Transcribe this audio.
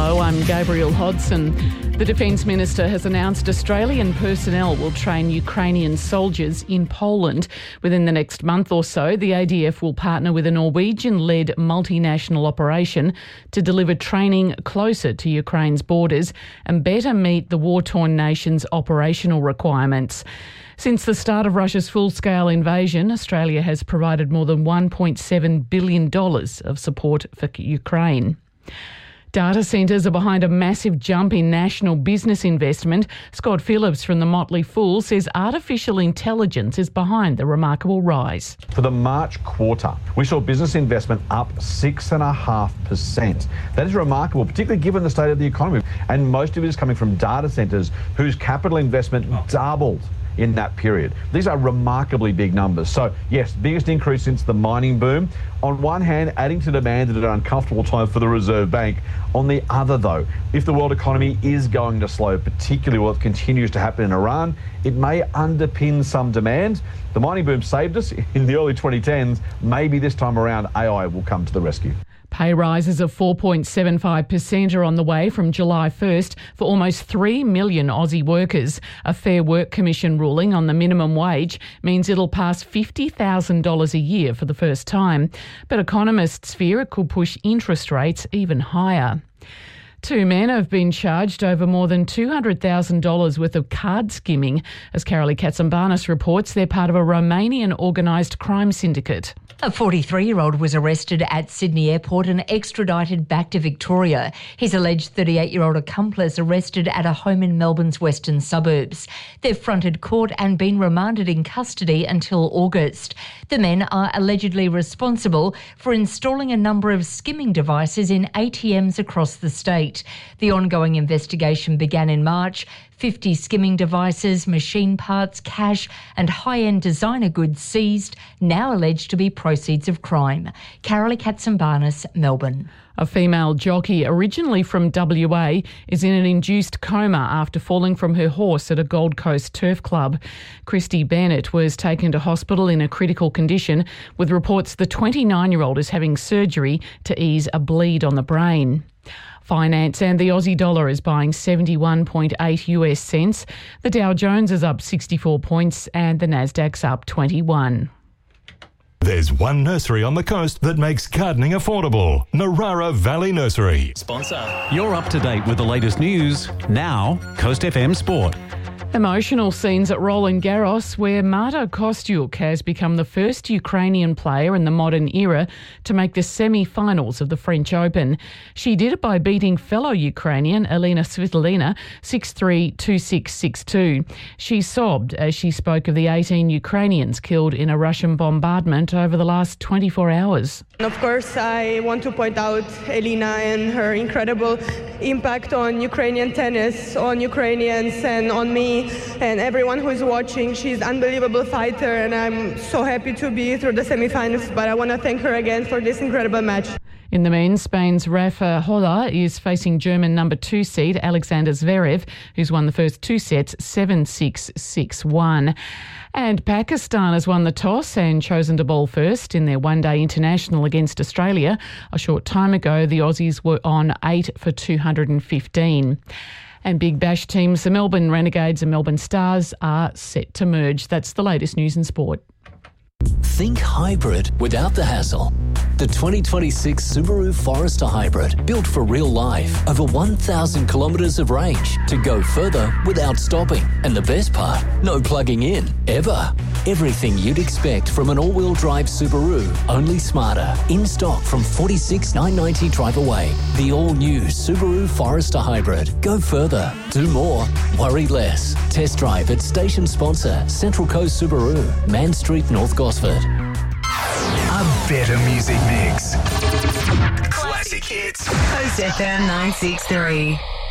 Hello, I'm Gabrielle Hodson. The Defence Minister has announced Australian personnel will train Ukrainian soldiers in Poland. Within the next month or so, the ADF will partner with a Norwegian-led multinational operation to deliver training closer to Ukraine's borders and better meet the war-torn nation's operational requirements. Since the start of Russia's full-scale invasion, Australia has provided more than $1.7 billion of support for Ukraine. Data centres are behind a massive jump in national business investment. Scott Phillips from the Motley Fool says artificial intelligence is behind the remarkable rise. For the March quarter, we saw business investment up 6.5%. That is remarkable, particularly given the state of the economy. And most of it is coming from data centres whose capital investment doubled in that period. These are remarkably big numbers. So yes, biggest increase since the mining boom. On one hand, adding to demand at an uncomfortable time for the Reserve Bank. On the other though, if the world economy is going to slow, particularly what continues to happen in Iran, it may underpin some demand. The mining boom saved us in the early 2010s. Maybe this time around AI will come to the rescue. Pay rises of 4.75% are on the way from July 1st for almost 3 million Aussie workers. A Fair Work Commission ruling on the minimum wage means it'll pass $50,000 a year for the first time. But economists fear it could push interest rates even higher. Two men have been charged over more than $200,000 worth of card skimming. As Carolee Katsambanis reports, they're part of a Romanian organised crime syndicate. A 43-year-old was arrested at Sydney Airport and extradited back to Victoria. His alleged 38-year-old accomplice arrested at a home in Melbourne's western suburbs. They've fronted court and been remanded in custody until August. The men are allegedly responsible for installing a number of skimming devices in ATMs across the state. The ongoing investigation began in March. 50 skimming devices, machine parts, cash and high-end designer goods seized, now alleged to be proceeds of crime. Carolee Katsambanis, Melbourne. A female jockey, originally from WA, is in an induced coma after falling from her horse at a Gold Coast turf club. Christy Bennett was taken to hospital in a critical condition, with reports the 29-year-old is having surgery to ease a bleed on the brain. Finance and the Aussie dollar is buying 71.8 US cents. The Dow Jones is up 64 points and the Nasdaq's up 21. There's one nursery on the coast that makes gardening affordable. Narara Valley Nursery. Sponsor. You're up to date with the latest news. Now, Coast FM Sport. Emotional scenes at Roland Garros, where Marta Kostyuk has become the first Ukrainian player in the modern era to make the semi-finals of the French Open. She did it by beating fellow Ukrainian Elena Svitolina 6-3, 2-6, 6-2. She sobbed as she spoke of the 18 Ukrainians killed in a Russian bombardment over the last 24 hours. Of course, I want to point out Elena and her incredible impact on Ukrainian tennis, on Ukrainians and on me and everyone who is watching. She's an unbelievable fighter and I'm so happy to be through the semi-finals, but I want to thank her again for this incredible match. In the men's, Spain's Rafa Hola is facing German number 2 seed Alexander Zverev, who's won the first 2 sets 7-6, 6-1. And Pakistan has won the toss and chosen to bowl first in their one-day international against Australia. A short time ago, the Aussies were on 8 for 215. And Big Bash teams, the Melbourne Renegades and Melbourne Stars, are set to merge. That's the latest news in sport. Think hybrid without the hassle. The 2026 Subaru Forester Hybrid, built for real life. Over 1,000 kilometres of range to go further without stopping. And the best part, no plugging in, ever. Everything you'd expect from an all-wheel drive Subaru, only smarter. In stock from $46,990 drive away. The all-new Subaru Forester Hybrid. Go further, do more, worry less. Test drive at station sponsor Central Coast Subaru, Man Street, North Gosford. A better music mix. Classic hits. Coast FM 963.